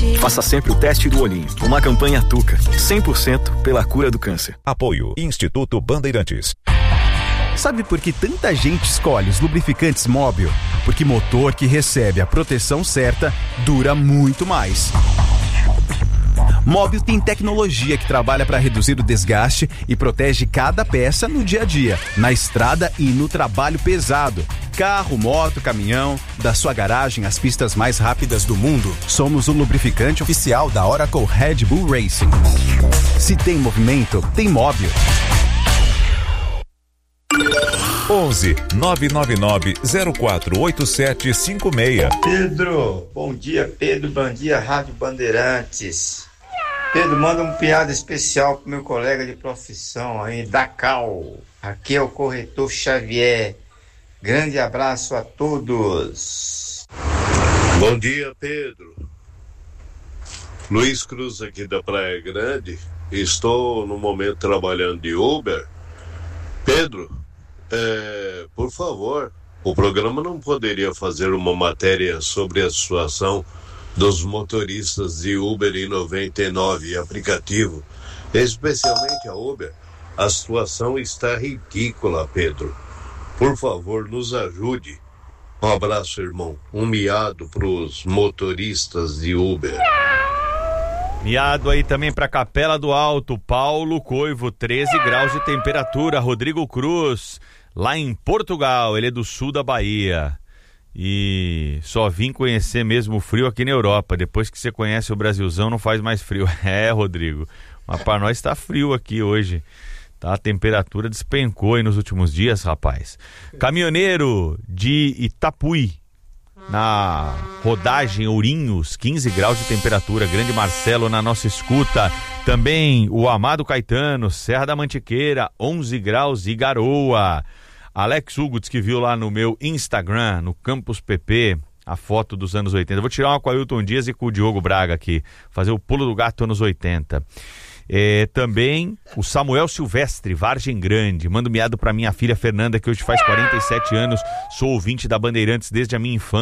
Faça sempre o teste do olhinho. Uma campanha Tuca, 100% pela cura do câncer. Apoio Instituto Bandeirantes. Sabe por que tanta gente escolhe os lubrificantes Móbil? Porque motor que recebe a proteção certa dura muito mais. Móbil tem tecnologia que trabalha para reduzir o desgaste e protege cada peça no dia a dia, na estrada e no trabalho pesado. Carro, moto, caminhão, da sua garagem às pistas mais rápidas do mundo, somos o lubrificante oficial da Oracle Red Bull Racing. Se tem movimento, tem Móbil. 11 999 048756. Pedro, bom dia Pedro, bom dia Rádio Bandeirantes. Pedro, manda um piada especial pro meu colega de profissão aí, da Cal. Aqui é o corretor Xavier. Grande abraço a todos. Bom dia, Pedro. Luiz Cruz aqui da Praia Grande. Estou no momento trabalhando de Uber. Pedro, por favor, o programa não poderia fazer uma matéria sobre a situação dos motoristas de Uber e 99 e aplicativo, especialmente a Uber. A situação está ridícula, Pedro. Por favor, nos ajude. Um abraço, irmão. Um miado pros motoristas de Uber. Miado aí também para Capela do Alto, Paulo Coivo, 13 graus de temperatura. Rodrigo Cruz, lá em Portugal, ele é do sul da Bahia. E só vim conhecer mesmo o frio aqui na Europa. Depois que você conhece o Brasilzão, não faz mais frio. É, Rodrigo, mas para nós tá frio aqui hoje. Tá? A temperatura despencou aí nos últimos dias, rapaz. Caminhoneiro de Itapuí, na rodagem Ourinhos, 15 graus de temperatura. Grande Marcelo na nossa escuta. Também o Amado Caetano, Serra da Mantiqueira, 11 graus e garoa. Alex Hugo diz que viu lá no meu Instagram, no Campus PP, a foto dos anos 80. Eu vou tirar uma com o Ailton Dias e com o Diogo Braga aqui, fazer o pulo do gato anos 80. Também o Samuel Silvestre, Vargem Grande, manda um miado pra minha filha Fernanda, que hoje faz 47 anos, sou ouvinte da Bandeirantes desde a minha infância.